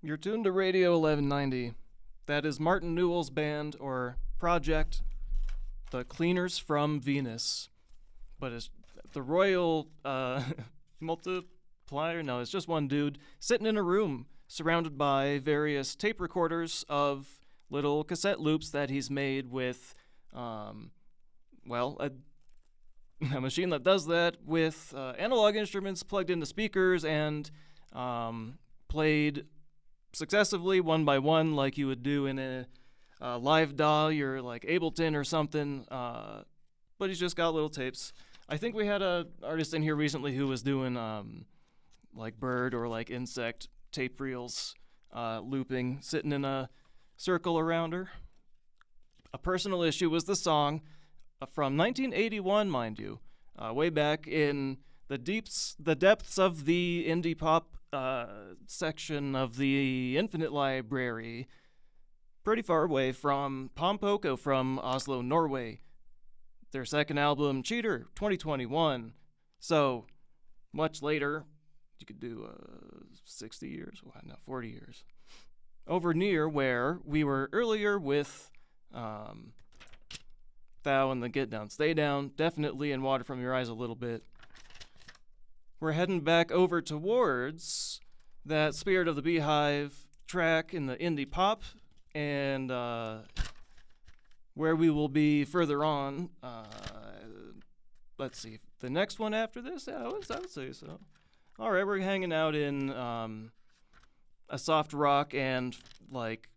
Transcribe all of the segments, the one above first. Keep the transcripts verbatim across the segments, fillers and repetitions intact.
You're tuned to Radio eleven ninety. That is Martin Newell's band, or project, The Cleaners from Venus. But it's the Royal uh, Multiplier? No, it's just one dude sitting in a room surrounded by various tape recorders of little cassette loops that he's made with, um, well, a, a machine that does that with uh, analog instruments plugged into speakers and um, played successively one by one like you would do in a uh, live D A W or like Ableton or something, uh, but he's just got little tapes. I think we had a artist in here recently who was doing um, like bird or like insect tape reels, uh, looping, sitting in a circle around her. A personal issue was the song uh, from nineteen eighty-one, mind you, uh, way back in the deeps, the depths of the indie pop Uh, section of the Infinite Library, pretty far away from Pompoko from Oslo, Norway. Their second album, Cheater, twenty twenty-one. So, much later, you could do uh, sixty years, well, no, forty years. Over near where we were earlier with um, Thou and the Get Down, Stay Down, definitely in Water From Your Eyes a little bit. We're heading back over towards that Spirit of the Beehive track in the indie pop, and uh, where we will be further on. Uh, let's see, the next one after this? Yeah, I would, I would say so. All right, we're hanging out in um, a soft rock and like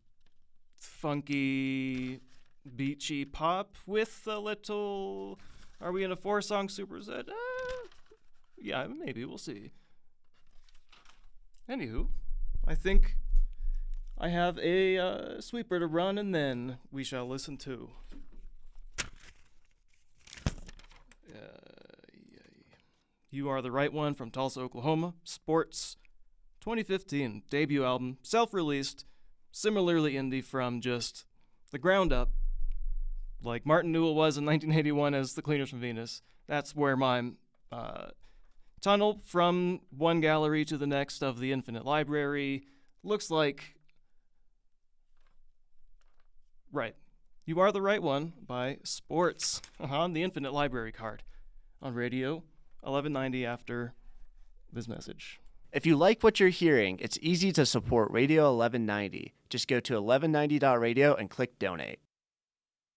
funky, beachy pop with a little. Are we in a four-song superset? Uh, Yeah, maybe. We'll see. Anywho, I think I have a uh, sweeper to run, and then we shall listen to. Uh, you Are the Right One from Tulsa, Oklahoma. Sports. twenty fifteen. Debut album. Self-released. Similarly indie from just the ground up. Like Martin Newell was in nineteen eighty-one as The Cleaners from Venus. That's where my... Uh, tunnel from one gallery to the next of the Infinite Library looks like. Right. You Are the Right One by Sports on the Infinite Library card on Radio eleven ninety after this message. If you like what you're hearing, it's easy to support Radio eleven ninety. Just go to eleven ninety dot radio and click donate.